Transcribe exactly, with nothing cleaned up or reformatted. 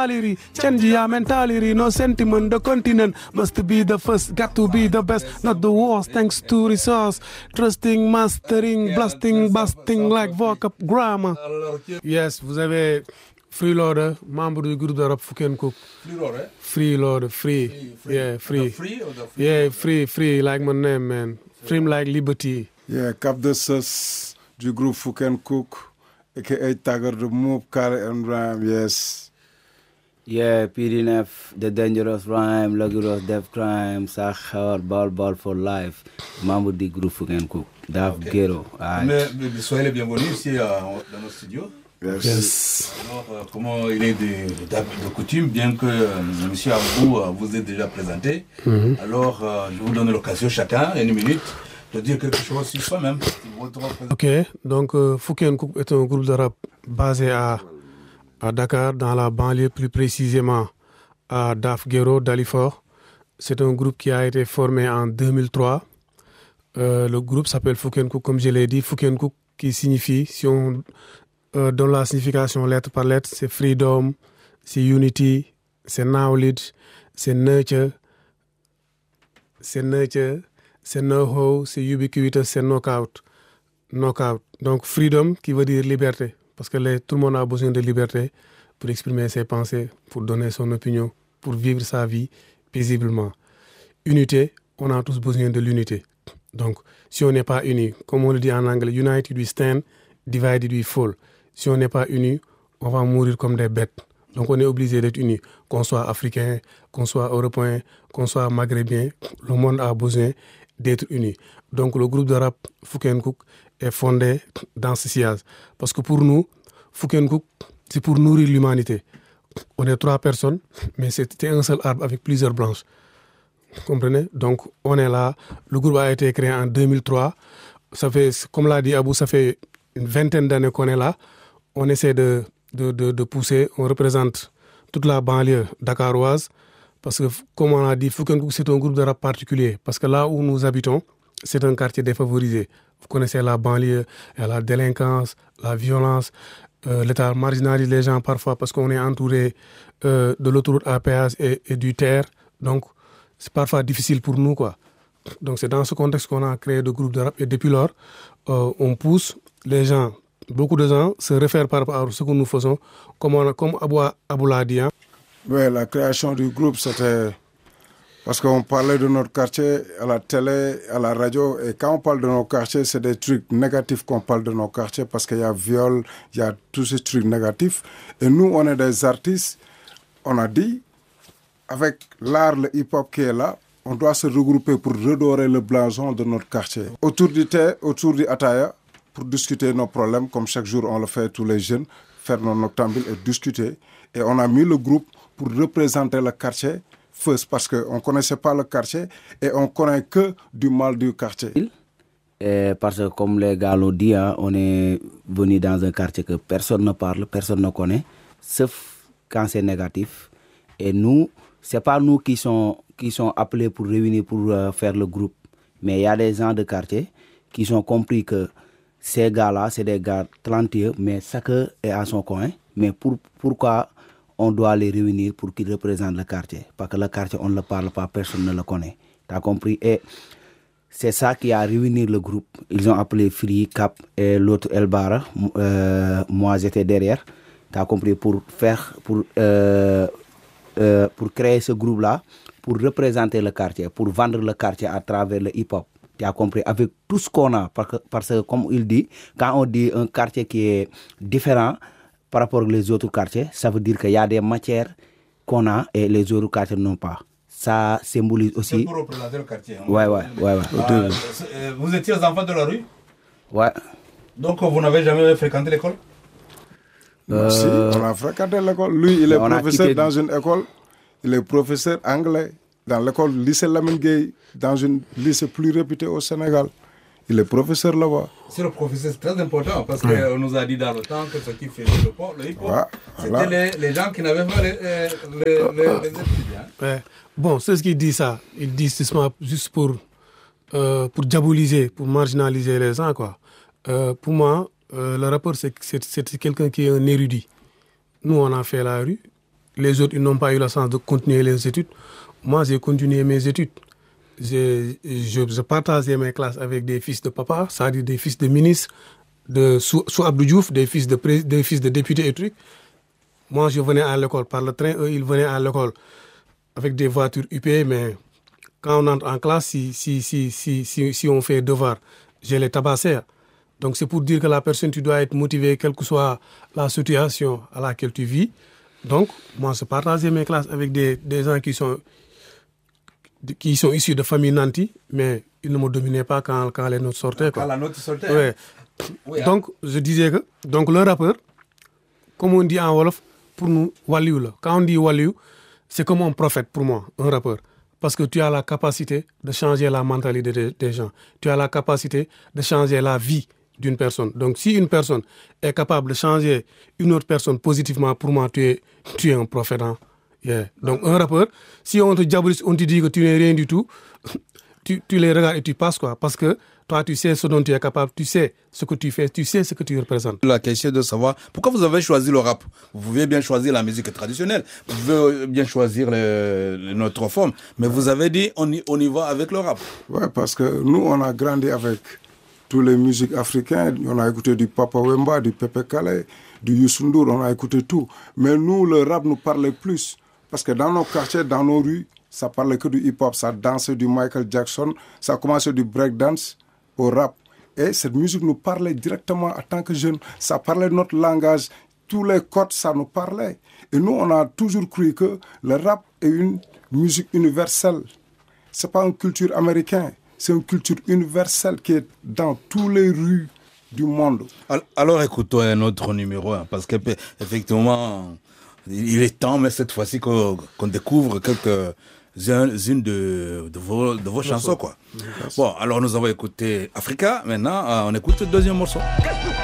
mentality, change your mentality, no sentiment, the continent must be the first, got to be the best, not the worst, thanks to resource, trusting, mastering, blasting, busting like vocab grammar. Yes, vous avez Freeloader, membre du groupe de rap Fukenkook. Freeloader? Freeloader, free. Free, free. Yeah, free. The free or the free? Yeah, free, free, like my name, man. Free like liberty. Yeah, Cap de Sus du groupe Fukenkook, aka Tiger de Move, Kale and Rhyme, yes. Yeah, P D N F, The Dangerous Rhyme, Lagos Death Crime, Sahar, Ball Ball for Life, membre du groupe Fukenkook, Daf okay. Gero. Mais, mais soyez les bienvenus ici euh, dans nos studios. Yes. Yes. Alors, euh, comment il est de, de, de coutume, bien que euh, M. Abou euh, vous ait déjà présenté, mm-hmm. alors euh, je vous donne l'occasion chacun, une minute, de dire quelque chose sur soi-même. Ok, donc euh, Fukenkook est un groupe de rap basé à, à Dakar, dans la banlieue, plus précisément à Daf Gero, Dalifort. C'est un groupe qui a été formé en deux mille trois. Euh, le groupe s'appelle Fukenkook, comme je l'ai dit. Fukenkook qui signifie, si on euh, donne la signification lettre par lettre, c'est freedom, c'est unity, c'est knowledge, c'est nurture, c'est nurture, c'est know-how, c'est ubiquitous, c'est knockout. Knockout. Donc freedom qui veut dire liberté, parce que les, tout le monde a besoin de liberté pour exprimer ses pensées, pour donner son opinion, pour vivre sa vie paisiblement. Unité, on a tous besoin de l'unité. Donc, si on n'est pas unis, comme on le dit en anglais, united we stand, divided we fall. Si on n'est pas unis, on va mourir comme des bêtes. Donc, on est obligé d'être unis. Qu'on soit africain, qu'on soit européen, qu'on soit maghrébien, le monde a besoin d'être unis. Donc, le groupe de rap Fukenkook est fondé dans ce sillage. Parce que pour nous, Fukenkook, c'est pour nourrir l'humanité. On est trois personnes, mais c'était un seul arbre avec plusieurs branches. Vous comprenez? Donc, on est là. Le groupe a été créé en deux mille trois. Ça fait, comme l'a dit Abou, ça fait une vingtaine d'années qu'on est là. On essaie de, de, de, de pousser. On représente toute la banlieue dakaroise. Parce que, comme on a dit, Fukenkook, c'est un groupe de rap particulier. Parce que là où nous habitons, c'est un quartier défavorisé. Vous connaissez la banlieue, il y a la délinquance, la violence. Euh, L'État marginalise les gens parfois parce qu'on est entouré euh, de l'autoroute à péage et, et du terre. Donc, c'est parfois difficile pour nous, quoi. Donc, c'est dans ce contexte qu'on a créé le groupe de rap. Et depuis lors, euh, on pousse les gens. Beaucoup de gens se réfèrent par rapport à ce que nous faisons. Comme, on a, comme Abou, Abou l'a dit. Hein. Oui, la création du groupe, c'était... Parce qu'on parlait de notre quartier à la télé, à la radio. Et quand on parle de nos quartiers, c'est des trucs négatifs qu'on parle de nos quartiers. Parce qu'il y a viol, il y a tous ces trucs négatifs. Et nous, on est des artistes. On a dit... Avec l'art, le hip-hop qui est là, on doit se regrouper pour redorer le blason de notre quartier. Autour du thé, autour du ataya, pour discuter nos problèmes, comme chaque jour on le fait tous les jeunes, faire nos noctambules et discuter. Et on a mis le groupe pour représenter le quartier, first, parce qu'on ne connaissait pas le quartier et on ne connaît que du mal du quartier. Et parce que comme les gars l'ont dit, hein, on est venu dans un quartier que personne ne parle, personne ne connaît, sauf quand c'est négatif. Et nous, ce n'est pas nous qui sont, qui sont appelés pour réunir, pour euh, faire le groupe. Mais il y a des gens de quartier qui ont compris que ces gars-là, c'est des gars talentueux, mais chacun est à son coin. Mais pour, pourquoi on doit les réunir pour qu'ils représentent le quartier? Parce que le quartier, on ne le parle pas, personne ne le connaît. Tu as compris? Et c'est ça qui a réuni le groupe. Ils ont appelé Free, Cap et l'autre Elbara. Euh, moi, j'étais derrière. Tu as compris? Pour faire... Pour, euh, Euh, pour créer ce groupe-là, pour représenter le quartier, pour vendre le quartier à travers le hip-hop. Tu as compris? Avec tout ce qu'on a. Parce que, parce que, comme il dit, quand on dit un quartier qui est différent par rapport aux autres quartiers, ça veut dire qu'il y a des matières qu'on a et les autres quartiers n'ont pas. Ça symbolise aussi... C'est pour représenter le quartier. Hein. Ouais, ouais, ouais. ouais. Ah, vous étiez enfants de la rue? Ouais. Donc, vous n'avez jamais fréquenté l'école? Euh, si, on a fréquenté l'école. Lui, il est professeur quitté... dans une école. Il est professeur anglais dans l'école lycée Lamine Gueye, dans une lycée plus réputée au Sénégal. Il est professeur là-bas. C'est le professeur, c'est très important parce qu'on ouais. nous a dit dans le temps que ce qui faisait le hip-hop, le hip-hop ouais, c'était voilà. les, les gens qui n'avaient pas les, les, les, les étudiants. Ouais. Bon, c'est ce qu'il dit ça. Il dit juste pour, euh, pour diaboliser, pour marginaliser les gens, quoi. Euh, pour moi, Euh, le rappeur, c'est, c'est, c'est quelqu'un qui est un érudit. Nous, on a fait la rue. les autres, ils n'ont pas eu la chance de continuer les études. Moi, j'ai continué mes études. Je, je, je partageais mes classes avec des fils de papa, c'est-à-dire des fils de ministres, de sous, sous Abdou Diouf, des fils de, pré, des fils de députés et trucs. Moi, je venais à l'école par le train, eux, ils venaient à l'école avec des voitures U P, mais quand on entre en classe, si, si, si, si, si, si on fait devoir, je les tabassais. Donc, c'est pour dire que la personne, tu dois être motivé, quelle que soit la situation à laquelle tu vis. Donc, moi, je partageais mes classes avec des, des gens qui sont... qui sont issus de familles nantis, mais ils ne me dominaient pas quand, quand les notes sortaient. Quoi. Quand la note sortait. Ouais. Oui, donc, hein. je disais que donc, le rappeur, comme on dit en Wolof, pour nous, Waliou. Là. Quand on dit Waliou, c'est comme un prophète pour moi, un rappeur. Parce que tu as la capacité de changer la mentalité des, des gens. Tu as la capacité de changer la vie d'une personne. Donc, si une personne est capable de changer une autre personne positivement, pour moi, tu es, tu es un prophète. Hein. Yeah. Donc, un rappeur, si on te diabolise, on te dit que tu n'es rien du tout, tu, tu les regardes et tu passes, quoi. Parce que toi, tu sais ce dont tu es capable, tu sais ce que tu fais, tu sais ce que tu représentes. La question de savoir pourquoi vous avez choisi le rap. Vous pouvez bien choisir la musique traditionnelle, vous pouvez bien choisir le, le, notre forme, mais vous avez dit on y, on y va avec le rap. Ouais, parce que nous, on a grandi avec toutes les musiques africaines. On a écouté du Papa Wemba, du Pepe Kale, du Youssou N'Dour, on a écouté tout. Mais nous, le rap nous parlait plus. Parce que dans nos quartiers, dans nos rues, ça parlait que du hip-hop, ça dansait du Michael Jackson, ça commençait du breakdance au rap. Et cette musique nous parlait directement en tant que jeunes. Ça parlait notre langage. Tous les codes, ça nous parlait. Et nous, on a toujours cru que le rap est une musique universelle. Ce n'est pas une culture américaine. C'est une culture universelle qui est dans toutes les rues du monde. Alors, écoutons un autre numéro, hein, parce qu'effectivement, il est temps, mais cette fois-ci, qu'on, qu'on découvre quelques-unes de, de vos, de vos chansons, quoi. Bon, alors nous avons écouté Africa. Maintenant, on écoute le deuxième morceau.